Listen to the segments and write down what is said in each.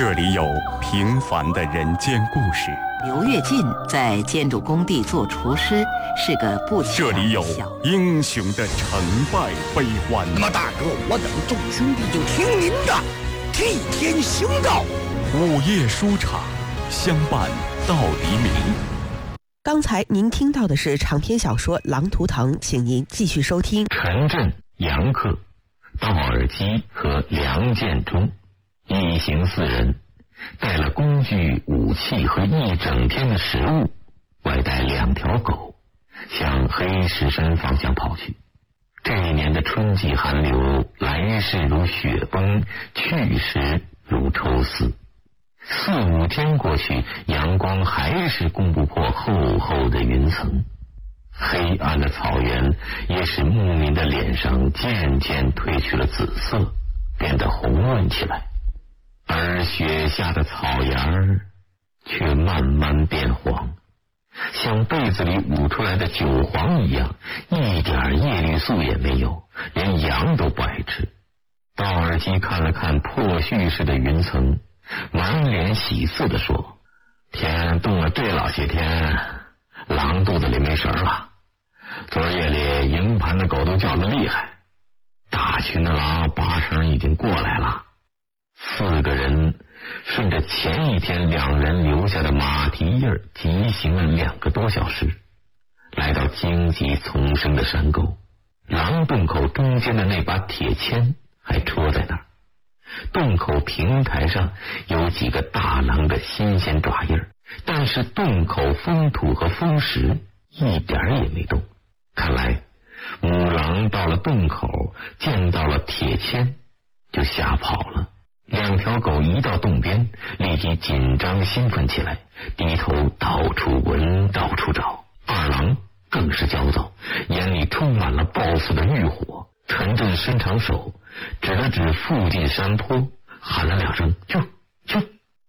这里有平凡的人间故事。 刘跃进在建筑工地做厨师，是个不起眼的小。 这里有英雄的成败悲欢。 那么大哥，我等众兄弟就听您的，替天行道。 午夜书场，相伴到黎明。 刚才您听到的是长篇小说《狼图腾》，请您继续收听。 陈震、杨克、道尔基和梁建忠一行4人，带了工具、武器和一整天的食物，外带2条狗，向黑石山方向跑去。这一年的春季寒流，来时如雪崩，去时如抽丝。4、5天过去，阳光还是攻不破厚厚的云层。黑暗的草原也使牧民的脸上渐渐褪去了紫色，变得红润起来，而雪下的草芽儿却慢慢变黄，像被子里捂出来的韭黄一样，一点叶绿素也没有，连羊都不爱吃。道尔基看了看破絮似的云层，满脸喜色地说：天冻了这老些天，狼肚子里没神了。昨夜里营盘的狗都叫得厉害，大群的狼8成已经过来了。4个人顺着前一天2人留下的马蹄印疾行了2个多小时，来到荆棘丛生的山沟，狼洞口中间的那把铁钎还戳在那儿。洞口平台上有几个大狼的新鲜爪印，但是洞口封土和封石一点也没动。看来母狼到了洞口，见到了铁钎就吓跑了。2条狗一到洞边，立即紧张兴奋起来，低头到处闻到处找。2狼更是焦躁，眼里充满了报复的欲火。陈震伸长手指了指附近山坡，喊了2声啾啾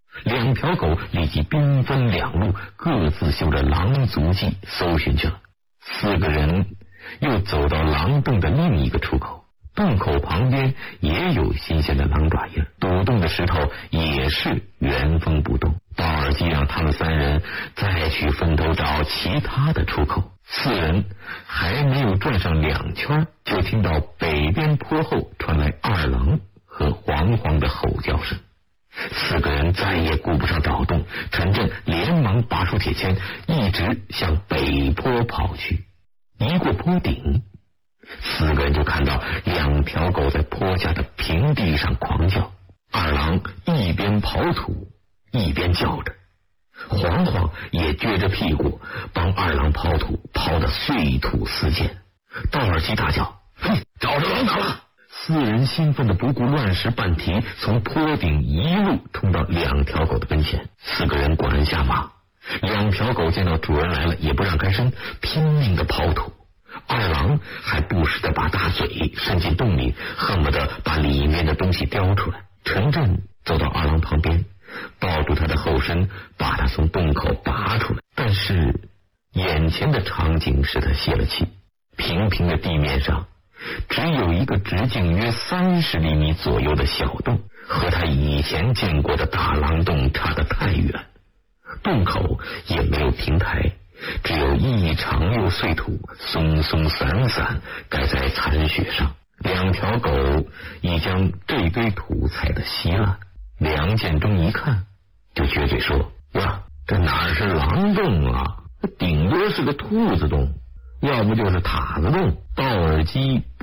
，2条狗立即兵分2路，各自嗅着狼足迹搜寻去了。4个人又走到狼洞的另一个出口，洞口旁边也有新鲜的狼爪印，堵洞的石头也是原封不动。道尔基让他们3人再去分头找其他的出口。4人还没有转上2圈，就听到北边坡后传来2狼和黄黄的吼叫声。4个人再也顾不上找洞，陈震连忙拔出铁钎，一直向北坡跑去。一过坡顶，4个人就看到2条狗在坡下的平地上狂叫。2狼一边刨土一边叫着，黄黄也撅着屁股帮2狼刨土，刨得碎土四溅。道尔基大叫：找着狼哪了！4人兴奋的不顾乱石半蹄，从坡顶一路冲到2条狗的跟前。4个人果然下马，2条狗见到主人来了也不让开身，拼命的刨土。2狼还不时的把大嘴伸进洞里，恨不得把里面的东西叼出来。陈震走到2狼旁边，抱住他的后身，把他从洞口拔出来。但是眼前的场景使他泄了气，平平的地面上只有一个直径约30厘米左右的小洞，和他以前见过的大狼洞差得太远。洞口也没有平台，只有一长溜碎土，松松散散盖在残雪上。2条狗已将这堆土踩得稀烂。梁建忠一看就撅嘴说：呀，这哪是狼洞啊，顶多是个兔子洞，要不就是塔子洞。道尔基